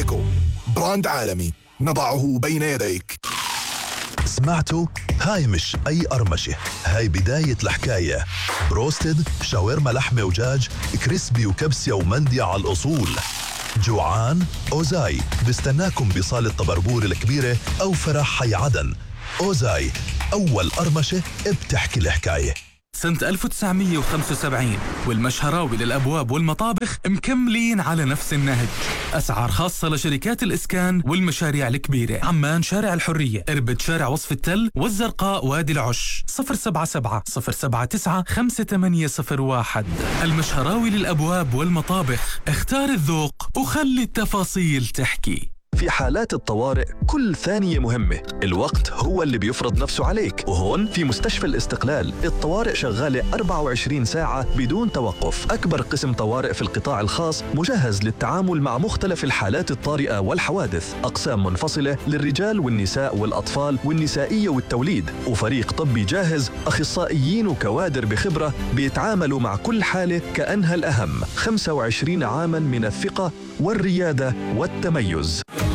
إيكو، براند عالمي نضعه بين يديك. سمعتوا؟ هاي مش أي قرمشة، هاي بداية الحكاية. بروستد، شاورما لحمة ودجاج، كريسبي وكبسة ومندي على الأصول. جوعان؟ أوزاي بستناكم بصالة طبربور الكبيرة أو فرح حي عدن. أوزاي، أول قرمشة بتحكي الحكاية. سنة 1975 والمشهراوي للأبواب والمطابخ مكملين على نفس النهج. أسعار خاصة لشركات الإسكان والمشاريع الكبيرة. عمان شارع الحرية، إربد شارع وصف التل، والزرقاء وادي العش. 077-079-5801. المشهراوي للأبواب والمطابخ. اختار الذوق وخلي التفاصيل تحكي. في حالات الطوارئ كل ثانية مهمة، الوقت هو اللي بيفرض نفسه عليك. وهون في مستشفى الاستقلال الطوارئ شغالة 24 ساعة بدون توقف. أكبر قسم طوارئ في القطاع الخاص مجهز للتعامل مع مختلف الحالات الطارئة والحوادث. أقسام منفصلة للرجال والنساء والأطفال والنسائية والتوليد، وفريق طبي جاهز، أخصائيين وكوادر بخبرة بيتعاملوا مع كل حالة كأنها الأهم. 25 عاما من الثقة والريادة والتميز.